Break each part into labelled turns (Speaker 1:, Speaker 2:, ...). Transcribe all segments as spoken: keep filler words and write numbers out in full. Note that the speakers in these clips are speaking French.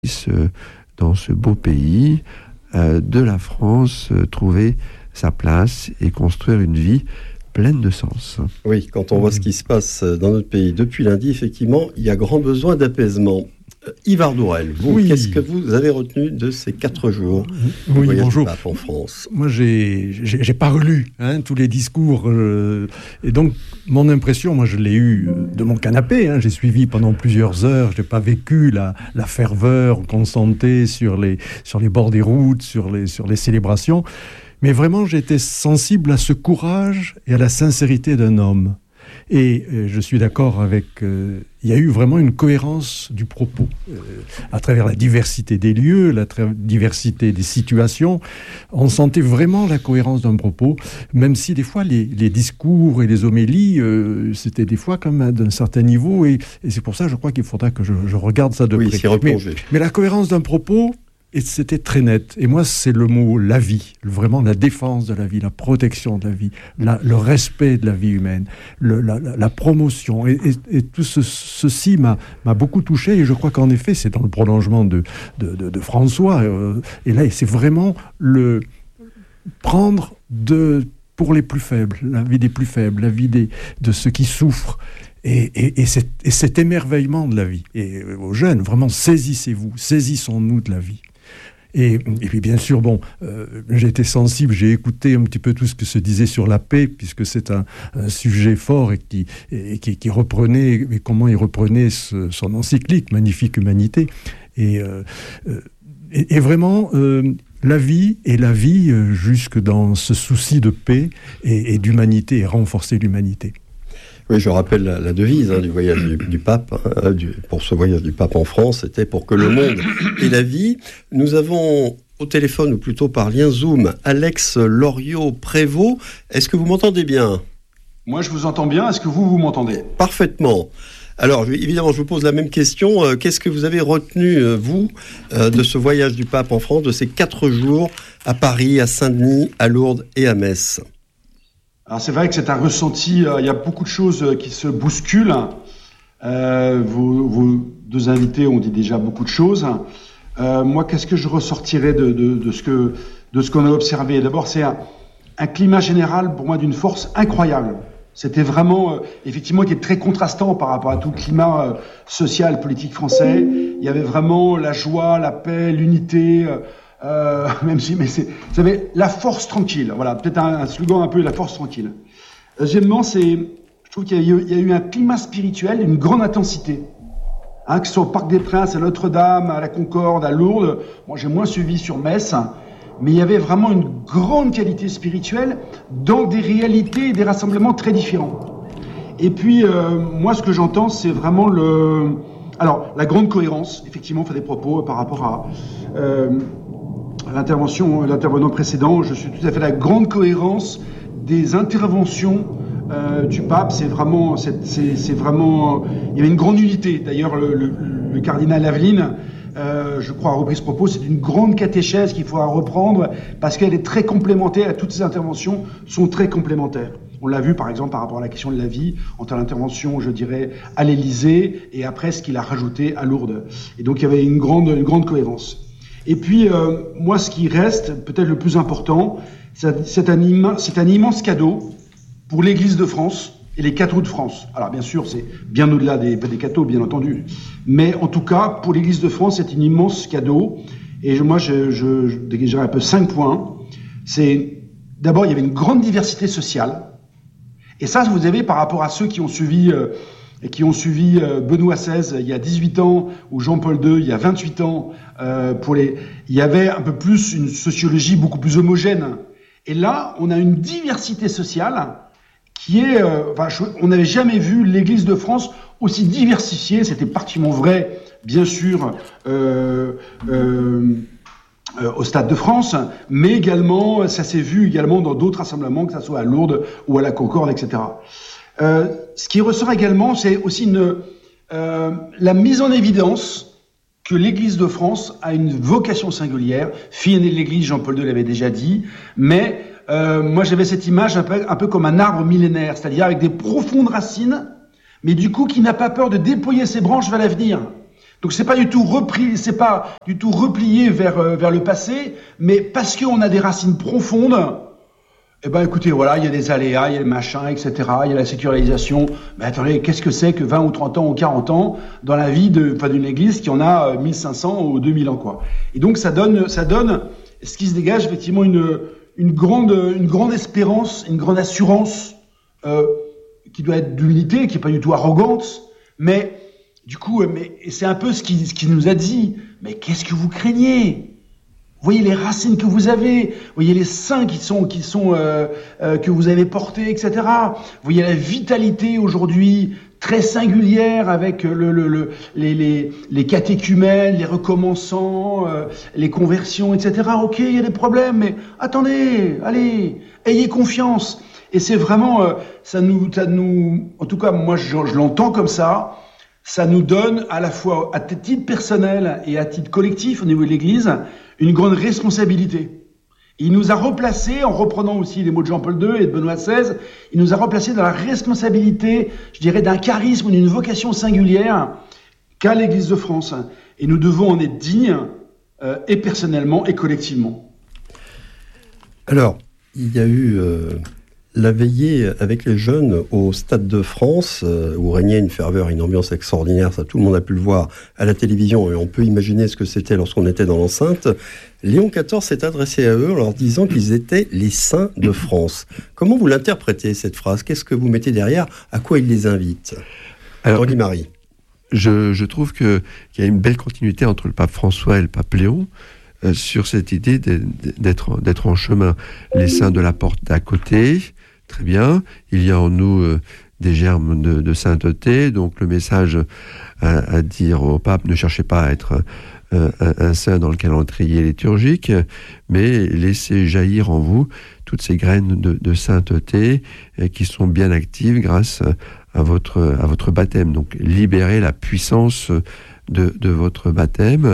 Speaker 1: dans ce beau pays euh, de la France, euh, trouver sa place et construire une vie pleine de sens.
Speaker 2: Oui, quand on voit ce qui se passe dans notre pays depuis lundi, effectivement, il y a grand besoin d'apaisement. Euh, Yves Ardourel, vous, oui. Qu'est-ce que vous avez retenu de ces quatre jours de
Speaker 3: oui,
Speaker 2: voyage
Speaker 3: bonjour.
Speaker 2: du pape en France?
Speaker 3: Moi, j'ai, j'ai, j'ai pas relu hein, tous les discours. Euh, et donc, mon impression, moi, je l'ai eue de mon canapé. Hein, j'ai suivi pendant plusieurs heures. J'ai pas vécu la, la ferveur qu'on sentait sur les, sur les bords des routes, sur les, sur les célébrations. Mais vraiment, j'étais sensible à ce courage et à la sincérité d'un homme. Et euh, je suis d'accord avec... Euh, il y a eu vraiment une cohérence du propos. Euh, à travers la diversité des lieux, la tra- diversité des situations, on sentait vraiment la cohérence d'un propos, même si des fois les, les discours et les homélies, euh, c'était des fois quand même d'un certain niveau. Et, et c'est pour ça, je crois qu'il faudra que je, je regarde ça de
Speaker 2: oui,
Speaker 3: près.
Speaker 2: s'y replonger.
Speaker 3: Mais, mais la cohérence d'un propos... Et c'était très net. Et moi, c'est le mot la vie, vraiment la défense de la vie, la protection de la vie, la, le respect de la vie humaine, le, la, la, la promotion. Et, et, et tout ce, ceci m'a, m'a beaucoup touché. Et je crois qu'en effet, c'est dans le prolongement de, de, de, de François. Euh, et là, c'est vraiment le prendre de, pour les plus faibles, la vie des plus faibles, la vie des, de ceux qui souffrent. Et, et, et, cet, et cet émerveillement de la vie. Et aux jeunes, vraiment, saisissez-vous, saisissons-nous de la vie. Et, et puis bien sûr, bon, euh, j'ai été sensible, j'ai écouté un petit peu tout ce que se disait sur la paix, puisque c'est un, un sujet fort et qui, et qui, qui reprenait, et comment il reprenait ce, son encyclique, Magnifique Humanité. Et, euh, et, et vraiment, euh, la vie et la vie euh, jusque dans ce souci de paix et, et d'humanité, et renforcer l'humanité.
Speaker 2: Oui, je rappelle la, la devise hein, du voyage du, du pape, hein, du, pour ce voyage du pape en France, c'était pour que le monde ait la vie. Nous avons au téléphone, ou plutôt par lien Zoom, Alex Loriot-Prévost. Est-ce que vous m'entendez bien ?
Speaker 4: Moi, je vous entends bien. Est-ce que vous, vous m'entendez ?
Speaker 2: Parfaitement. Alors, évidemment, je vous pose la même question. Euh, qu'est-ce que vous avez retenu, euh, vous, euh, de ce voyage du pape en France, de ces quatre jours à Paris, à Saint-Denis, à Lourdes et à Metz ?
Speaker 4: Alors c'est vrai que c'est un ressenti, euh, il y a beaucoup de choses euh, qui se bousculent. Euh, vos, vos deux invités ont dit déjà beaucoup de choses. Euh, moi, qu'est-ce que je ressortirais de, de, de, ce, que, de ce qu'on a observé ? D'abord, c'est un, un climat général, pour moi, d'une force incroyable. C'était vraiment, euh, effectivement, qui est très contrastant par rapport à tout le climat euh, social, politique français. Il y avait vraiment la joie, la paix, l'unité... Euh, Euh, même si, mais c'est, vous savez, la force tranquille. Voilà, peut-être un, un slogan un peu, la force tranquille. Deuxièmement, c'est, je trouve qu'il y a eu, il y a eu un climat spirituel, une grande intensité. Hein, que ce soit au Parc des Princes, à Notre-Dame, à la Concorde, à Lourdes. Moi, j'ai moins suivi sur Metz, mais il y avait vraiment une grande qualité spirituelle dans des réalités et des rassemblements très différents. Et puis, euh, moi, ce que j'entends, c'est vraiment le, alors, la grande cohérence. Effectivement, on fait des propos par rapport à, euh, L'intervention, l'intervenant précédent, je suis tout à fait la grande cohérence des interventions euh, du pape. C'est vraiment, c'est, c'est, c'est vraiment, il y avait une grande unité. D'ailleurs, le, le, le cardinal Aveline, euh, je crois, a repris ce propos. C'est une grande catéchèse qu'il faudra reprendre parce qu'elle est très complémentaire. Toutes ces interventions sont très complémentaires. On l'a vu, par exemple, par rapport à la question de la vie, entre l'intervention, je dirais, à l'Élysée et après ce qu'il a rajouté à Lourdes. Et donc, il y avait une grande, une grande cohérence. Et puis, euh, moi, ce qui reste, peut-être le plus important, c'est, c'est, un, imma- c'est un immense cadeau pour l'Église de France et les cathos de France. Alors, bien sûr, c'est bien au-delà des, des cathos, bien entendu. Mais en tout cas, pour l'Église de France, c'est un immense cadeau. Et je, moi, je, je, je dégagerai un peu cinq points. C'est, d'abord, il y avait une grande diversité sociale. Et ça, vous avez, par rapport à ceux qui ont suivi... Euh, et qui ont suivi euh, Benoît seize il y a dix-huit ans, ou Jean-Paul deux il y a vingt-huit ans, euh, pour les... il y avait un peu plus une sociologie beaucoup plus homogène. Et là, on a une diversité sociale qui est... Euh, enfin, je, on n'avait jamais vu l'Église de France aussi diversifiée. C'était particulièrement vrai, bien sûr, euh, euh, euh, au Stade de France, mais également, ça s'est vu également dans d'autres rassemblements, que ce soit à Lourdes ou à la Concorde, et cetera. Euh, ce qui ressort également, c'est aussi une, euh, la mise en évidence que l'Église de France a une vocation singulière. Fille aînée de l'Église, Jean-Paul deux l'avait déjà dit, mais euh, moi j'avais cette image un peu, un peu comme un arbre millénaire, c'est-à-dire avec des profondes racines, mais du coup qui n'a pas peur de déployer ses branches vers l'avenir. Donc c'est pas du tout repris, c'est pas du tout replié vers euh, vers le passé, mais parce qu'on a des racines profondes. Eh ben écoutez, voilà, il y a des aléas, il y a le machin, et cetera. Il y a la sécularisation. Mais attendez, qu'est-ce que c'est que vingt ou trente ans ou quarante ans dans la vie de, enfin, d'une église qui en a mille cinq cents ou deux mille ans, quoi. Et donc ça donne, ça donne, ce qui se dégage effectivement une une grande une grande espérance, une grande assurance euh, qui doit être d'humilité, qui est pas du tout arrogante, mais du coup, mais c'est un peu ce qui ce qui nous a dit. Mais qu'est-ce que vous craignez ? Vous voyez les racines que vous avez, vous voyez les seins qui sont, qui sont euh, euh, que vous avez portés, et cetera. Vous voyez la vitalité aujourd'hui très singulière avec le, le, le, les, les, les catéchumènes, les recommençants, euh, les conversions, et cetera. Ok, il y a des problèmes, mais attendez, allez, ayez confiance. Et c'est vraiment, euh, ça nous, ça nous, en tout cas moi je, je l'entends comme ça. Ça nous donne à la fois à titre personnel et à titre collectif au niveau de l'Église une grande responsabilité. Il nous a replacés, en reprenant aussi les mots de Jean-Paul deux et de Benoît seize, il nous a replacés dans la responsabilité, je dirais, d'un charisme, d'une vocation singulière qu'a l'Église de France. Et nous devons en être dignes, euh, et personnellement et collectivement.
Speaker 2: Alors, il y a eu... Euh... la veillée avec les jeunes au Stade de France, euh, où régnait une ferveur, une ambiance extraordinaire, ça tout le monde a pu le voir à la télévision, et on peut imaginer ce que c'était lorsqu'on était dans l'enceinte. Léon quatorze s'est adressé à eux en leur disant qu'ils étaient les saints de France. Comment vous l'interprétez, cette phrase ? Qu'est-ce que vous mettez derrière ? À quoi il les invite ? Alors, Tanguy Marie.
Speaker 1: Je, je trouve que, qu'il y a une belle continuité entre le pape François et le pape Léon, euh, sur cette idée d'être, d'être en chemin. Les saints de la porte d'à côté, très bien, il y a en nous euh, des germes de, de sainteté, donc le message à, à dire au pape, ne cherchez pas à être euh, un, un saint dans le calendrier liturgique, mais laissez jaillir en vous toutes ces graines de, de sainteté euh, qui sont bien actives grâce à votre, à votre baptême. Donc libérez la puissance de, de votre baptême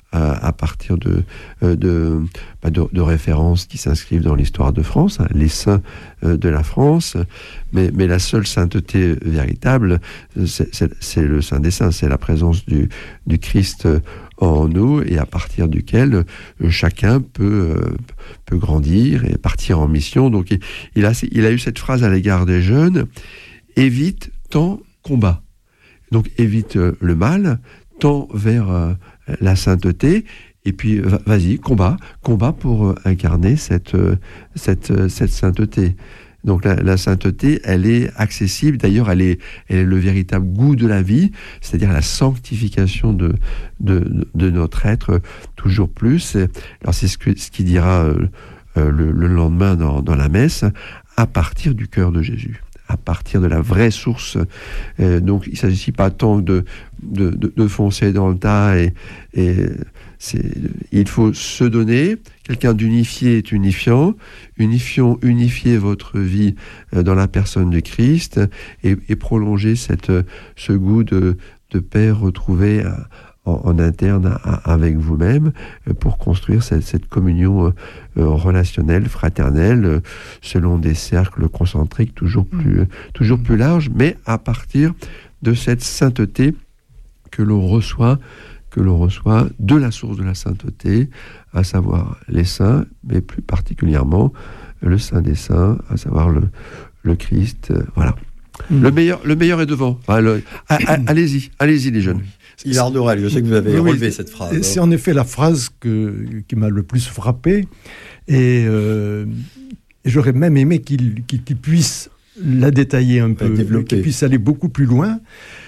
Speaker 1: à partir de, de, de, de références qui s'inscrivent dans l'histoire de France, hein, les saints de la France, mais, mais la seule sainteté véritable, c'est, c'est, c'est le Saint des Saints, c'est la présence du, du Christ en nous, et à partir duquel chacun peut, peut grandir et partir en mission. Donc il, il, a, il a eu cette phrase à l'égard des jeunes, « Évite, tends, combat ». Donc évite le mal, tends vers euh, la sainteté, et puis vas-y, combat, combat pour incarner cette, cette, cette sainteté. Donc la, la sainteté, elle est accessible, d'ailleurs elle est, elle est le véritable goût de la vie, c'est-à-dire la sanctification de, de, de notre être toujours plus. Alors c'est ce, que, ce qu'il dira euh, le, le lendemain dans, dans la messe, à partir du cœur de Jésus, à partir de la vraie source. Euh, donc il ne s'agit pas tant de, de, de, de foncer dans le tas, et, et c'est, il faut se donner. Quelqu'un d'unifié est unifiant. Unifions, unifiez votre vie dans la personne du Christ, et, et prolongez cette, ce goût de, de paix retrouvé à, En, en interne à, avec vous-même, pour construire cette, cette communion euh, relationnelle, fraternelle, euh, selon des cercles concentriques toujours plus, euh, toujours plus larges, mais à partir de cette sainteté que l'on reçoit, que l'on reçoit de la source de la sainteté, à savoir les saints, mais plus particulièrement le Saint des Saints, à savoir le, le Christ. Euh, voilà. Mmh. Le meilleur, le meilleur est devant. Enfin, le, a, a, allez-y, allez-y les jeunes.
Speaker 2: Hilaire Dorel, je sais que vous avez
Speaker 3: oui,
Speaker 2: relevé cette phrase.
Speaker 3: C'est en effet la phrase que, qui m'a le plus frappé, et, euh, et j'aurais même aimé qu'il, qu'il, qu'il puisse la détailler un peu, qu'il puisse aller beaucoup plus loin.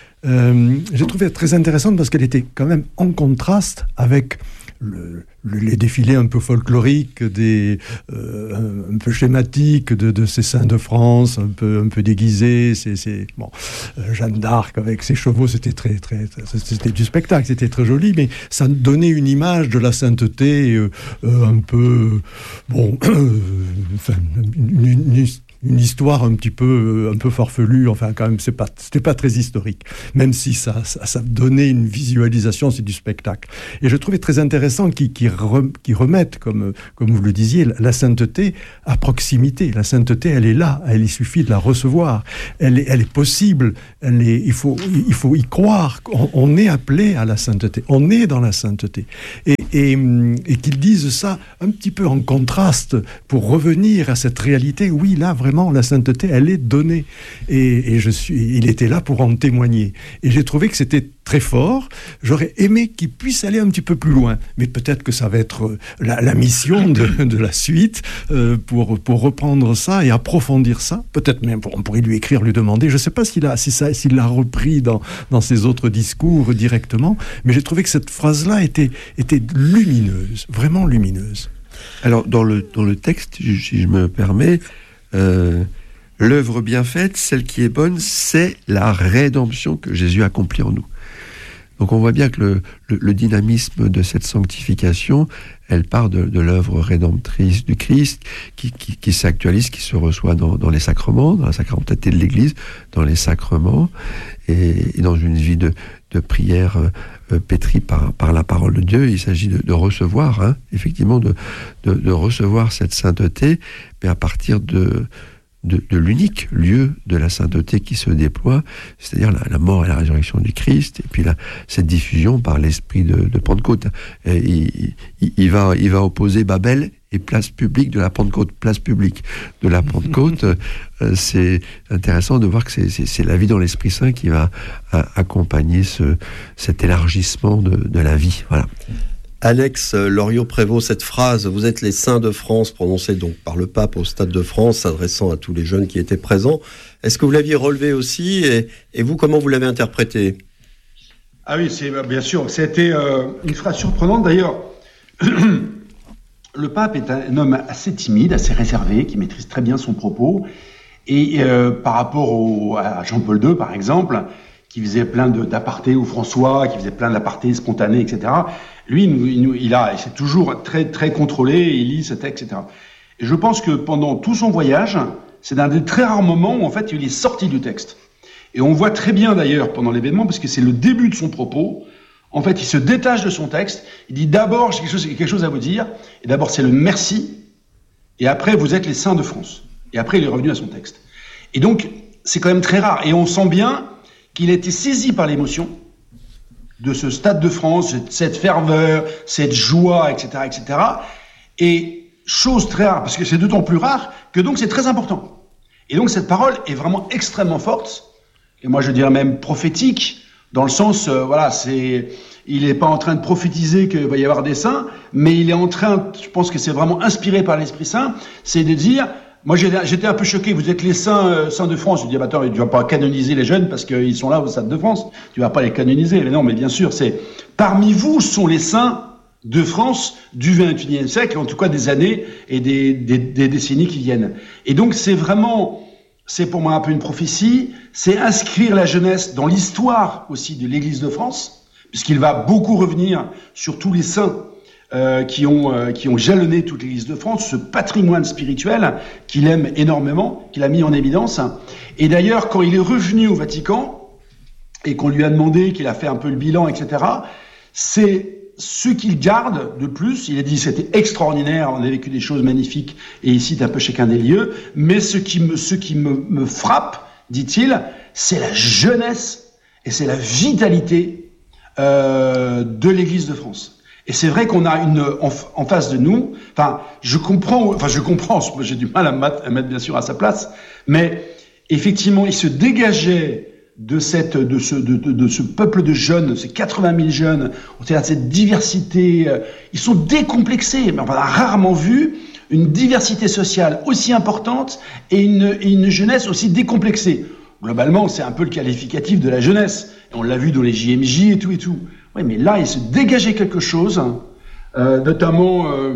Speaker 3: Euh, j'ai trouvé très intéressante parce qu'elle était quand même en contraste avec le, le, les défilés un peu folkloriques, des, euh, un peu schématiques de, de ces saints de France, un peu, un peu déguisés. C'est, c'est, bon, euh, Jeanne d'Arc avec ses chevaux, c'était, très, très, très, c'était du spectacle, c'était très joli, mais ça donnait une image de la sainteté euh, euh, un peu, bon, euh, enfin, une, une, une histoire un petit peu, un peu farfelue. Enfin, quand même, c'est pas, c'était pas très historique. Même si ça, ça, ça donnait une visualisation, c'est du spectacle. Et je trouvais très intéressant qu'ils, qu'ils, re, qu'ils remettent, comme, comme vous le disiez, la sainteté à proximité. La sainteté, elle est là. Elle, il suffit de la recevoir. Elle est, elle est possible. Elle est, il faut, il faut y croire. On, on est appelé à la sainteté. On est dans la sainteté. Et, et, et qu'ils disent ça un petit peu en contraste pour revenir à cette réalité. Oui, là, vraiment, la sainteté, elle est donnée. Et, et je suis, il était là pour en témoigner. Et j'ai trouvé que c'était très fort. J'aurais aimé qu'il puisse aller un petit peu plus loin. Mais peut-être que ça va être la, la mission de, de la suite euh, pour, pour reprendre ça et approfondir ça. Peut-être même, on pourrait lui écrire, lui demander. Je ne sais pas s'il a, si ça, s'il l'a repris dans, dans ses autres discours directement, mais j'ai trouvé que cette phrase-là était, était lumineuse, vraiment lumineuse.
Speaker 1: Alors, dans le, dans le texte, si je me permets, euh, l'œuvre bien faite, celle qui est bonne, c'est la rédemption que Jésus accomplit en nous. Donc on voit bien que le, le, le dynamisme de cette sanctification, elle part de, de l'œuvre rédemptrice du Christ, qui, qui, qui s'actualise, qui se reçoit dans, dans les sacrements, dans la sacramenté de l'Église, dans les sacrements, et, et dans une vie de, de prière euh, pétrie par, par la parole de Dieu. Il s'agit de, de recevoir, hein, effectivement, de, de, de recevoir cette sainteté, mais à partir de... De, de l'unique lieu de la sainteté qui se déploie, c'est-à-dire la, la mort et la résurrection du Christ, et puis la, cette diffusion par l'esprit de, de Pentecôte. Et il, il, il, va, il va opposer Babel et place publique de la Pentecôte, place publique de la Pentecôte. euh, c'est intéressant de voir que c'est, c'est, c'est la vie dans l'Esprit Saint qui va a, accompagner ce, cet élargissement de, de la vie. Voilà.
Speaker 2: Alex Loriot-Prévost, cette phrase « Vous êtes les saints de France » prononcée donc par le pape au Stade de France, s'adressant à tous les jeunes qui étaient présents. Est-ce que vous l'aviez relevée aussi et, et vous, comment vous l'avez interprétée ?
Speaker 4: Ah oui, c'est, bien sûr. C'était euh, une phrase surprenante. D'ailleurs, le pape est un homme assez timide, assez réservé, qui maîtrise très bien son propos. Et euh, par rapport au, à Jean-Paul deux, par exemple, qui faisait plein de, d'apartés, ou François, qui faisait plein d'apartés spontanés, et cetera, lui, il, il a, c'est toujours très, très contrôlé, il lit ce texte, et cetera. Et je pense que pendant tout son voyage, c'est un des très rares moments où, en fait, il est sorti du texte. Et on voit très bien, d'ailleurs, pendant l'événement, parce que c'est le début de son propos, en fait, il se détache de son texte, il dit d'abord, j'ai quelque chose, quelque chose à vous dire, et d'abord, c'est le merci, et après, vous êtes les saints de France. Et après, il est revenu à son texte. Et donc, c'est quand même très rare. Et on sent bien qu'il a été saisi par l'émotion de ce Stade de France, cette ferveur, cette joie, et cetera, et cetera. Et chose très rare, parce que c'est d'autant plus rare que donc c'est très important. Et donc cette parole est vraiment extrêmement forte, et moi je dirais même prophétique, dans le sens, euh, voilà, c'est, il n'est pas en train de prophétiser qu'il va y avoir des saints, mais il est en train, je pense que c'est vraiment inspiré par l'Esprit Saint, c'est de dire, moi j'étais, j'étais un peu choqué, vous êtes les saints, euh, saints de France, je dis, bah, attends, tu vas pas canoniser les jeunes parce qu'ils sont là au Stade de France, tu vas pas les canoniser, mais non, mais bien sûr, c'est, parmi vous sont les saints de France du vingt et unième siècle, en tout cas des années et des, des, des décennies qui viennent. Et donc c'est vraiment, c'est pour moi un peu une prophétie, c'est inscrire la jeunesse dans l'histoire aussi de l'Église de France, puisqu'il va beaucoup revenir sur tous les saints euh, qui ont euh, qui ont jalonné toute l'Église de France, ce patrimoine spirituel qu'il aime énormément, qu'il a mis en évidence. Et d'ailleurs, quand il est revenu au Vatican et qu'on lui a demandé, qu'il a fait un peu le bilan, et cetera, c'est ce qu'il garde de plus. Il a dit c'était extraordinaire, on a vécu des choses magnifiques, et il cite un peu chacun des lieux, mais ce qui me, ce qui me, me frappe, dit-il, c'est la jeunesse et c'est la vitalité euh, de l'Église de France. Et c'est vrai qu'on a une en, en face de nous, enfin je comprends, enfin je comprends, j'ai du mal à me mettre, à mettre bien sûr à sa place, mais effectivement il se dégageait de cette, de ce, de, de, de ce peuple de jeunes, ces quatre-vingt mille jeunes, on sait cette diversité, euh, ils sont décomplexés, mais on a rarement vu une diversité sociale aussi importante et une, et une jeunesse aussi décomplexée. Globalement, c'est un peu le qualificatif de la jeunesse. Et on l'a vu dans les J M J et tout et tout. Oui, mais là, il se dégageait quelque chose, euh, notamment euh,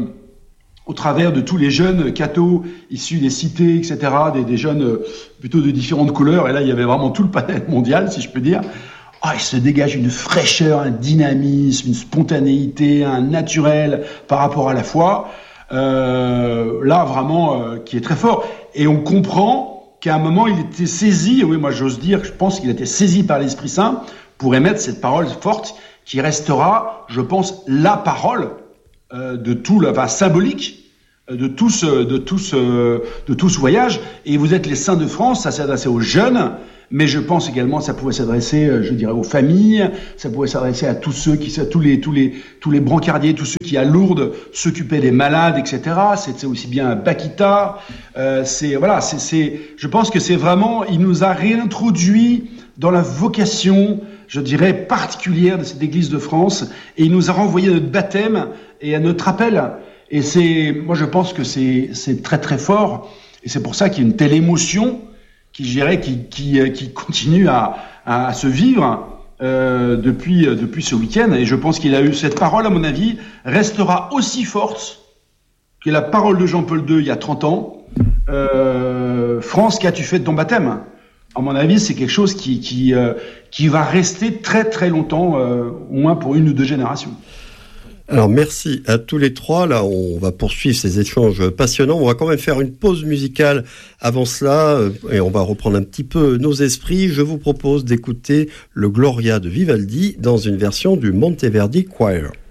Speaker 4: au travers de tous les jeunes cathos issus des cités, et cetera, des, des jeunes euh, plutôt de différentes couleurs. Et là, il y avait vraiment tout le panel mondial, si je peux dire. Oh, il se dégage une fraîcheur, un dynamisme, une spontanéité, un naturel par rapport à la foi. euh, là vraiment euh, qui est très fort. Et on comprend qu'à un moment il était saisi, oui moi j'ose dire, je pense qu'il a été saisi par l'Esprit Saint pour émettre cette parole forte qui restera, je pense, la parole euh, de tout, le, enfin symbolique de tout ce, de tout ce, de tout ce voyage. Et vous êtes les saints de France, ça s'est adressé aux jeunes, mais je pense également que ça pouvait s'adresser, je dirais, aux familles, ça pouvait s'adresser à tous ceux qui, à tous les, tous les, tous les brancardiers, tous ceux qui à Lourdes s'occupaient des malades, et cetera. C'était aussi bien à Bakita. Euh, c'est, voilà, c'est, c'est, je pense que c'est vraiment, il nous a réintroduit dans la vocation, je dirais, particulière de cette Église de France, et il nous a renvoyé à notre baptême et à notre appel. Et c'est, moi je pense que c'est, c'est très très fort, et c'est pour ça qu'il y a une telle émotion qui, je dirais, qui, qui, qui continue à, à, à se vivre euh, depuis, depuis ce week-end. Et je pense qu'il a eu cette parole, à mon avis, restera aussi forte que la parole de Jean-Paul deux il y a trente ans. Euh, France, qu'as-tu fait de ton baptême ? À mon avis, c'est quelque chose qui, qui, euh, qui va rester très très longtemps, euh, au moins pour une ou deux générations.
Speaker 2: Alors merci à tous les trois. Là, on va poursuivre ces échanges passionnants. On va quand même faire une pause musicale avant cela et on va reprendre un petit peu nos esprits. Je vous propose d'écouter le Gloria de Vivaldi dans une version du Monteverdi Choir.